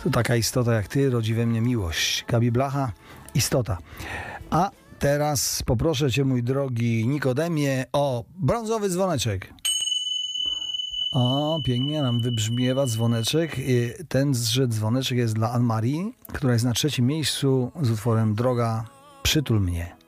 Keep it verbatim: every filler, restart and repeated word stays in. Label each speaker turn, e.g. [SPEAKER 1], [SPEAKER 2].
[SPEAKER 1] To taka istota jak ty rodzi we mnie miłość. Gabi Blacha, Istota. A teraz poproszę cię, mój drogi Nikodemie, o brązowy dzwoneczek. O, pięknie nam wybrzmiewa dzwoneczek. Tenże dzwoneczek jest dla Anne-Marie, która jest na trzecim miejscu z utworem Droga, przytul mnie.